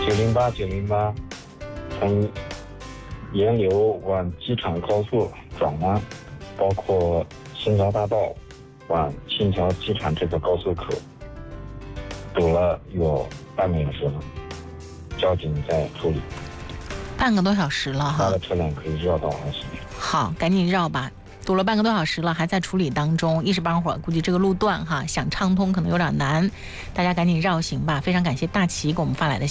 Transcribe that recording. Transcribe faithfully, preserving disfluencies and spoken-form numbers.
九零八九零八，从沿流往机场高速转弯，包括新桥大道往新桥机场这个高速口堵了有半个小时了，交警在处理。 半个多小时了哈。 他的车辆可以绕道而行。 好，赶紧绕吧。堵了半个多小时了，还在处理当中，一时半会儿估计这个路段哈想畅通可能有点难，大家赶紧绕行吧。非常感谢大齐给我们发来的